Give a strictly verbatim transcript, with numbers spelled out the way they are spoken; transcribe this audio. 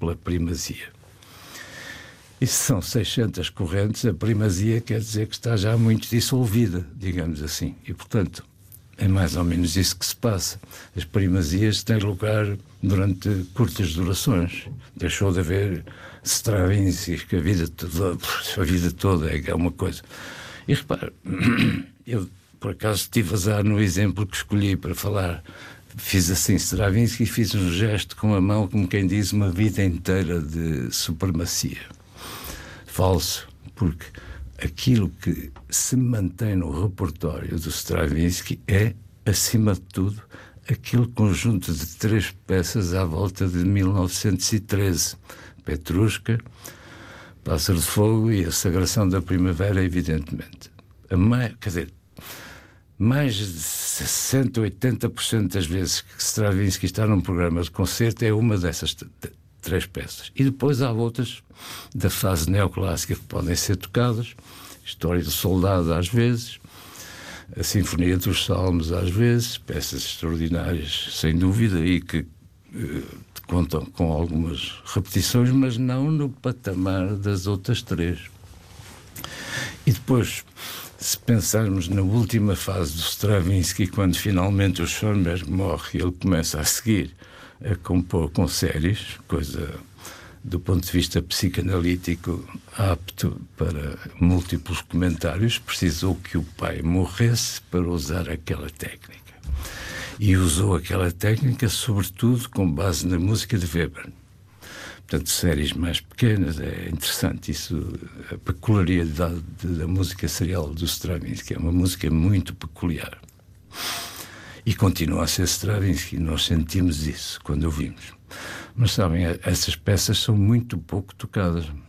pela primazia. E se são seiscentas correntes, a primazia quer dizer que está já muito dissolvida, digamos assim. E, portanto, é mais ou menos isso que se passa. As primazias têm lugar durante curtas durações. Deixou de haver Stravinsky, que a vida toda, a vida toda é uma coisa. E repara, eu por acaso tive azar no exemplo que escolhi para falar. Fiz assim Stravinsky e fiz um gesto com a mão, como quem diz, uma vida inteira de supremacia. Falso, porque aquilo que se mantém no repertório do Stravinsky é, acima de tudo, aquele conjunto de três peças à volta de mil novecentos e treze. Petrushka, Pássaro de Fogo e a Sagração da Primavera, evidentemente. A mais, quer dizer, mais de sessenta, oitenta por cento das vezes que Stravinsky está num programa de concerto é uma dessas t- t- três peças. E depois há outras da fase neoclássica que podem ser tocadas, História do Soldado às vezes, a Sinfonia dos Salmos às vezes, peças extraordinárias, sem dúvida, e que uh, contam com algumas repetições, mas não no patamar das outras três. E depois, se pensarmos na última fase do Stravinsky, quando finalmente o Schoenberg morre e ele começa a seguir a compor com séries, coisa do ponto de vista psicanalítico apto para múltiplos comentários, precisou que o pai morresse para usar aquela técnica. E usou aquela técnica, sobretudo, com base na música de Webern. Portanto, séries mais pequenas, é interessante isso, a peculiaridade da música serial do Stravinsky, é uma música muito peculiar. E continua a ser Stravinsky, nós sentimos isso quando ouvimos. Mas sabem, essas peças são muito pouco tocadas.